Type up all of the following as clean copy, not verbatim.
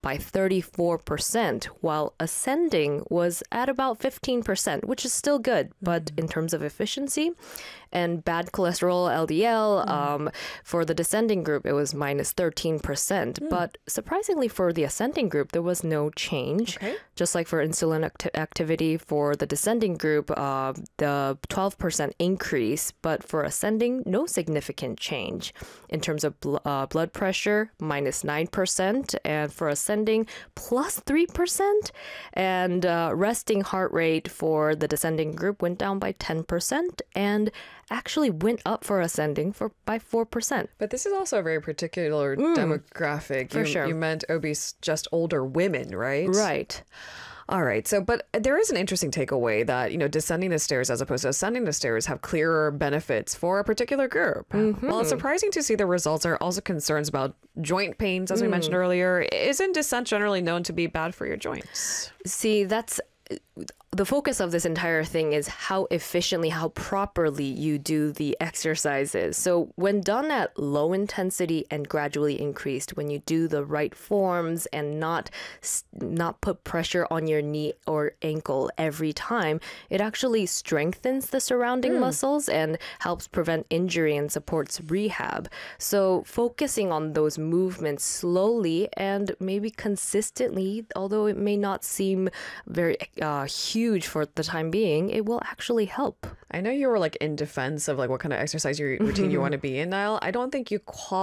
by 34%, while ascending was at about 15%, which is still good. But in terms of efficiency and bad cholesterol, LDL, for the descending group, it was minus 13%. But surprisingly, for the ascending group, there was no change. Okay. Just like for insulin activity for the descending group, the 12% increase, but for ascending, no significant change. In terms of blood pressure, minus 9%, and for ascending, plus 3%. And resting heart rate for the descending group went down by 10%, and actually went up for ascending by 4%. But this is also a very particular demographic. For sure. You meant obese, just older women, right? Right. All right. So, but there is an interesting takeaway that, descending the stairs as opposed to ascending the stairs have clearer benefits for a particular group. While it's surprising to see the results are also concerns about joint pains, as we mentioned earlier, isn't descent generally known to be bad for your joints? See, that's the focus of this entire thing is how efficiently, how properly you do the exercises. So when done at low intensity and gradually increased, when you do the right forms and not put pressure on your knee or ankle every time, it actually strengthens the surrounding muscles and helps prevent injury and supports rehab. So focusing on those movements slowly and maybe consistently, although it may not seem very huge for the time being, it will actually help. I know you were in defense of what kind of exercise routine you want to be in, Niall. I don't think you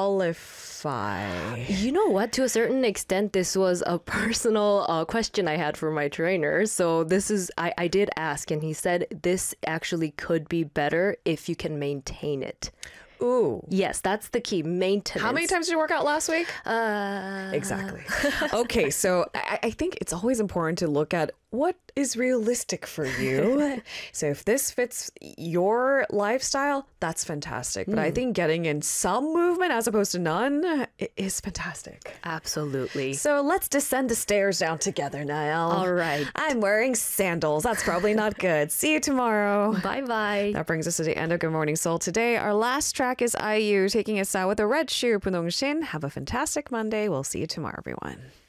qualify. You know what? To a certain extent, this was a personal question I had for my trainer. So I did ask, and he said this actually could be better if you can maintain it. Ooh. Yes, that's the key. Maintenance. How many times did you work out last week? Exactly. Okay, so I think it's always important to look at what is realistic for you. So if this fits your lifestyle, that's fantastic. But I think getting in some movement as opposed to none is fantastic. Absolutely. So let's descend the stairs down together, Niall. All right. I'm wearing sandals. That's probably not good. See you tomorrow. Bye-bye. That brings us to the end of Good Morning Seoul today. Our last track is IU taking us out with a red shoe, Punong Shin. Have a fantastic Monday. We'll see you tomorrow, everyone.